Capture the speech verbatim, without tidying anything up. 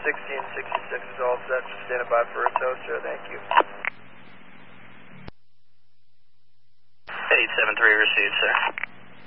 sixteen sixty-six is all set. Standing by for a tow, sir. Thank you. eight seven three received, sir.